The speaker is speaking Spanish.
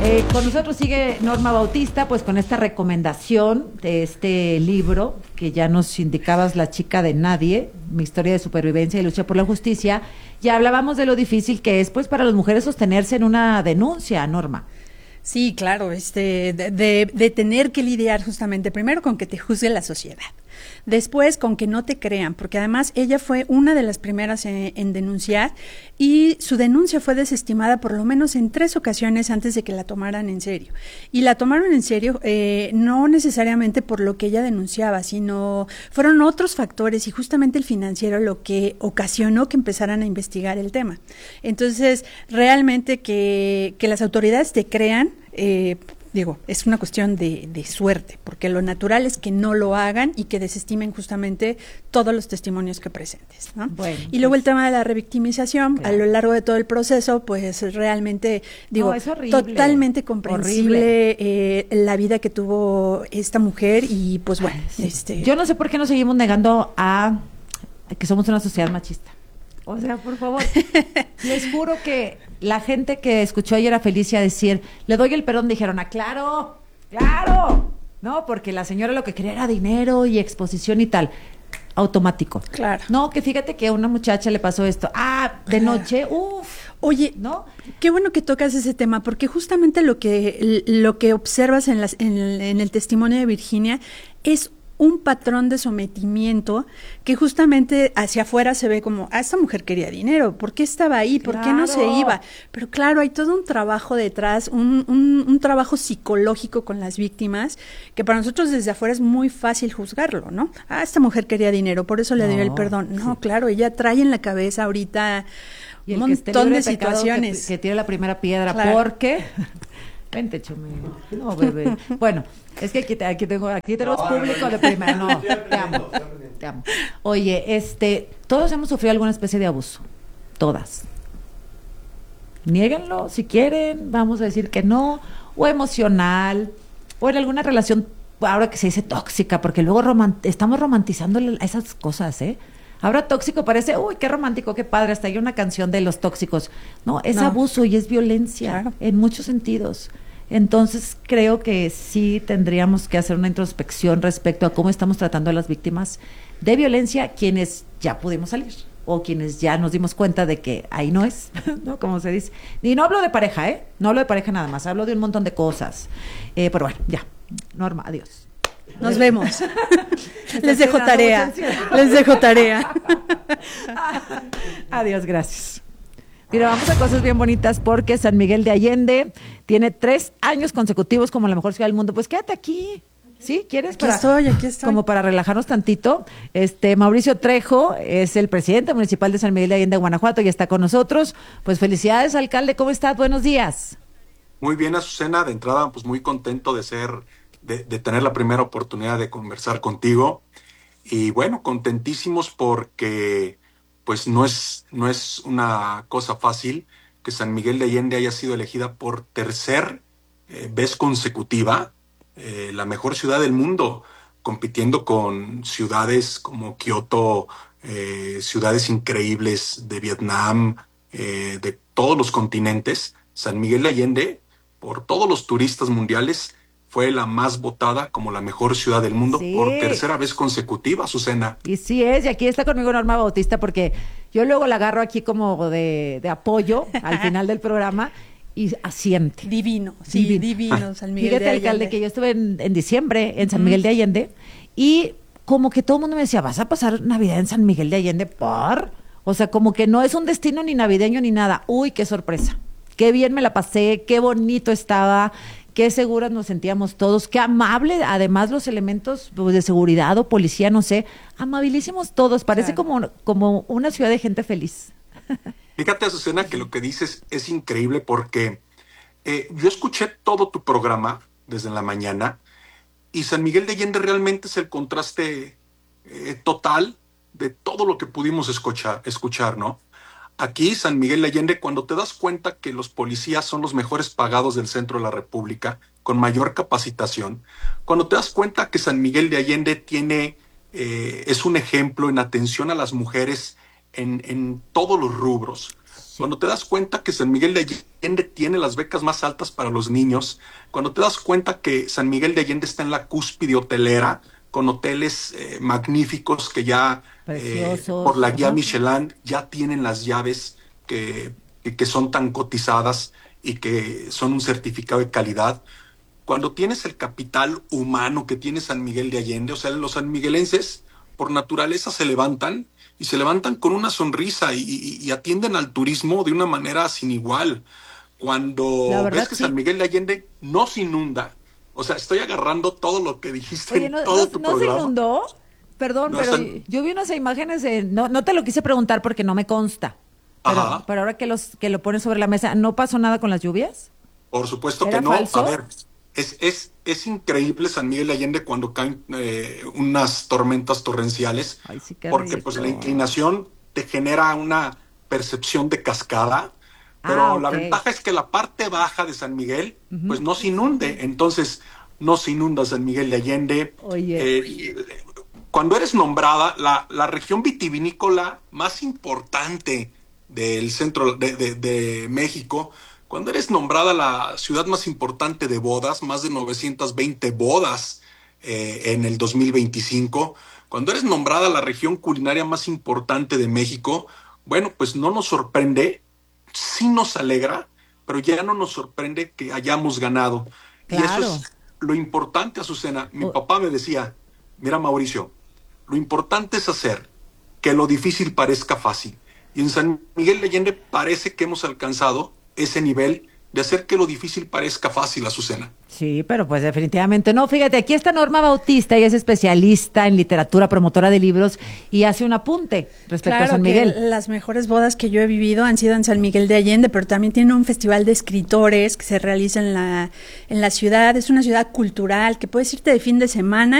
Con nosotros sigue Norma Bautista, pues con esta recomendación de este libro que ya nos indicabas, La chica de nadie, mi historia de supervivencia y lucha por la justicia. Ya hablábamos de lo difícil que es, pues, para las mujeres sostenerse en una denuncia, Norma. Sí, claro, de tener que lidiar justamente primero con que te juzgue la sociedad, después con que no te crean, porque además ella fue una de las primeras en denunciar y su denuncia fue desestimada por lo menos en 3 ocasiones antes de que la tomaran en serio. Y la tomaron en serio no necesariamente por lo que ella denunciaba, sino fueron otros factores y justamente el financiero lo que ocasionó que empezaran a investigar el tema. Entonces, realmente que las autoridades te crean, es una cuestión de suerte, porque lo natural es que no lo hagan y que desestimen justamente todos los testimonios que presentes, ¿no? Bueno, y luego el tema de la revictimización, claro, a lo largo de todo el proceso, pues realmente, es horrible, totalmente comprensible la vida que tuvo esta mujer y pues bueno. Yo no sé por qué nos seguimos negando a que somos una sociedad machista. O sea, por favor, les juro que la gente que escuchó ayer a Felicia decir, le doy el perdón, dijeron, claro, ¿no? Porque la señora lo que quería era dinero y exposición y tal. Automático. Claro. No, que fíjate que a una muchacha le pasó esto. De noche, Oye, ¿no? Qué bueno que tocas ese tema, porque justamente lo que observas en el testimonio de Virginia es un patrón de sometimiento que justamente hacia afuera se ve como, esta mujer quería dinero, ¿por qué estaba ahí? ¿Por qué no se iba? Pero claro, hay todo un trabajo detrás, un trabajo psicológico con las víctimas, que para nosotros desde afuera es muy fácil juzgarlo, ¿no? Esta mujer quería dinero, por eso le dio el perdón. No, sí. Claro, ella trae en la cabeza ahorita un montón de situaciones. Que tire la primera piedra, claro. Porque... Vente, Chumi. No, bebé. Bueno, es que aquí tenemos público de primera. No, te amo. Oye, todos hemos sufrido alguna especie de abuso. Todas. Niéguenlo si quieren, vamos a decir que no, o emocional, o en alguna relación, ahora que se dice tóxica, porque luego estamos romantizando esas cosas, ¿eh? Ahora tóxico parece, uy, qué romántico, qué padre, hasta hay una canción de los tóxicos. No, es abuso y es violencia, claro, en muchos sentidos. Entonces, creo que sí tendríamos que hacer una introspección respecto a cómo estamos tratando a las víctimas de violencia, quienes ya pudimos salir, o quienes ya nos dimos cuenta de que ahí no es, ¿no? Como se dice. Y no hablo de pareja, no hablo de pareja nada más, hablo de un montón de cosas. Pero bueno, ya, Norma, adiós. Nos vemos. Les dejo tarea. Adiós, gracias. Mira, vamos a cosas bien bonitas porque San Miguel de Allende tiene 3 años consecutivos como la mejor ciudad del mundo. Pues quédate aquí. ¿Sí? ¿Quieres? Aquí estoy. Como para relajarnos tantito. Mauricio Trejo es el presidente municipal de San Miguel de Allende, Guanajuato, y está con nosotros. Pues felicidades, alcalde. ¿Cómo estás? Buenos días. Muy bien, Azucena. De entrada, pues muy contento de tener la primera oportunidad de conversar contigo. Y bueno, contentísimos porque pues no es una cosa fácil que San Miguel de Allende haya sido elegida por tercer vez consecutiva la mejor ciudad del mundo, compitiendo con ciudades como Kioto, ciudades increíbles de Vietnam, de todos los continentes. San Miguel de Allende, por todos los turistas mundiales, fue la más votada como la mejor ciudad del mundo, sí, por tercera vez consecutiva, Azucena. Y sí es, y aquí está conmigo Norma Bautista, porque yo luego la agarro aquí como de apoyo al final del programa y asiente. Divino, San Miguel de Allende. Fíjate, alcalde, que yo estuve en diciembre en San Miguel de Allende y como que todo el mundo me decía, ¿vas a pasar Navidad en San Miguel de Allende? O sea, como que no es un destino ni navideño ni nada. Uy, qué sorpresa. Qué bien me la pasé, qué bonito estaba, qué seguras nos sentíamos todos, qué amable, además los elementos de seguridad o policía, no sé, amabilísimos todos, parece claro, como una ciudad de gente feliz. Fíjate, Azucena, que lo que dices es increíble porque yo escuché todo tu programa desde la mañana y San Miguel de Allende realmente es el contraste total de todo lo que pudimos escuchar, ¿no? Aquí, San Miguel de Allende, cuando te das cuenta que los policías son los mejores pagados del centro de la República, con mayor capacitación, cuando te das cuenta que San Miguel de Allende es un ejemplo en atención a las mujeres en todos los rubros, cuando te das cuenta que San Miguel de Allende tiene las becas más altas para los niños, cuando te das cuenta que San Miguel de Allende está en la cúspide hotelera, con hoteles magníficos que ya por la guía Michelin ya tienen las llaves que son tan cotizadas y que son un certificado de calidad. Cuando tienes el capital humano que tiene San Miguel de Allende, o sea, los sanmiguelenses por naturaleza se levantan y se levantan con una sonrisa y atienden al turismo de una manera sin igual. Cuando ves que San Miguel de Allende no se inunda, o sea, estoy agarrando todo lo que dijiste. Oye, en todo tu programa. ¿No se inundó? Perdón, No, pero yo vi unas imágenes, no te lo quise preguntar porque no me consta. Pero ahora que lo pones sobre la mesa, ¿no pasó nada con las lluvias? Por supuesto que no. ¿Falso? A ver, es increíble San Miguel de Allende cuando caen unas tormentas torrenciales. Ay, sí, porque pues la inclinación te genera una percepción de cascada. Pero la ventaja es que la parte baja de San Miguel, pues no se inunde. Entonces, no se inunda San Miguel de Allende. Oye. Cuando eres nombrada la región vitivinícola más importante del centro de México, cuando eres nombrada la ciudad más importante de bodas, más de 920 bodas en el 2025, cuando eres nombrada la región culinaria más importante de México, bueno, pues no nos sorprende, sí nos alegra, pero ya no nos sorprende que hayamos ganado. Claro. Y eso es lo importante, Azucena. Mi papá me decía, mira, Mauricio, lo importante es hacer que lo difícil parezca fácil. Y en San Miguel de Allende parece que hemos alcanzado ese nivel de hacer que lo difícil parezca fácil, Azucena. Sí, pero pues definitivamente no. Fíjate, aquí está Norma Bautista, ella es especialista en literatura, promotora de libros y hace un apunte respecto a San Miguel. Las mejores bodas que yo he vivido han sido en San Miguel de Allende, pero también tiene un festival de escritores que se realiza en la ciudad. Es una ciudad cultural que puedes irte de fin de semana